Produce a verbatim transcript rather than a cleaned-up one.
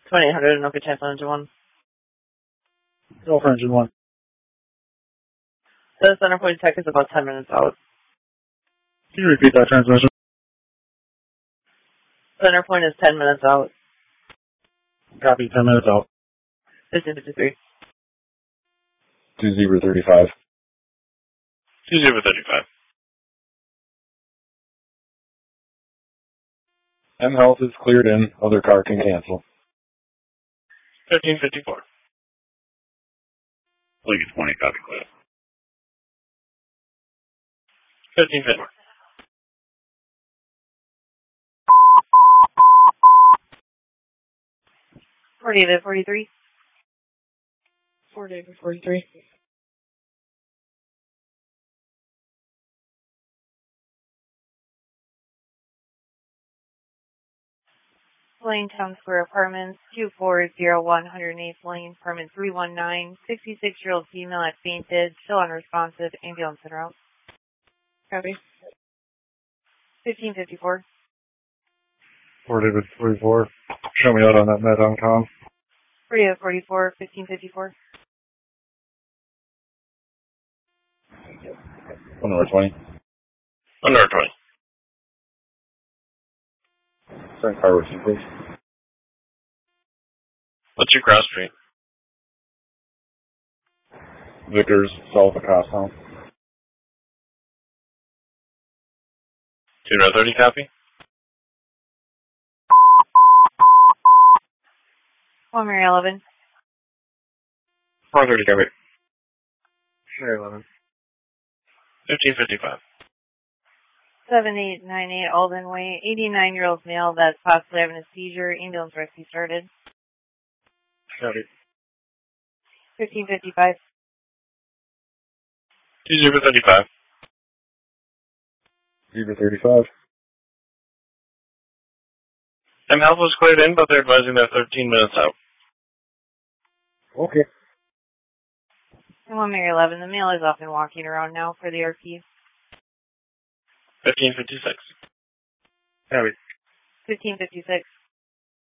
twenty-eight hundred, no good chance on engine one. Go for engine one. The center point tech is about ten minutes out. Can you repeat that transmission? Center point is ten minutes out. Copy, ten minutes out. fifteen fifty-three. two zero three five. two zero three five. M Health is cleared in. Other car can cancel. thirteen fifty-four. Lincoln twenty, copy clear. fifteen fifty-four. Four David, forty-three. Four David, forty-three. Lane Town Square Apartments, two four zero one one oh eighth Lane, apartment three one nine, sixty-six-year-old female had fainted, still unresponsive, ambulance en route. Copy. fifteen fifty-four. Four David, forty-four. Show me out on that med on com. Four David, forty-four, fifteen fifty-four. One number twenty. One number twenty. Send car with you, please. What's your cross street? Vickers, south of Costtown. two thirty, copy? One Mary eleven. four thirty, copy. Mary eleven. fifteen fifty-five. seven eight nine eight Alden Way, eighty-nine-year-old male that's possibly having a seizure, ambulance rescue started. Copy. fifteen fifty-five. two zero three five. zero thirty-five. M Health was cleared in, but they're advising they're thirteen minutes out. Okay. And one Mary eleven, the male is off and walking around now for the R P. fifteen fifty-six. Copy. fifteen fifty-six.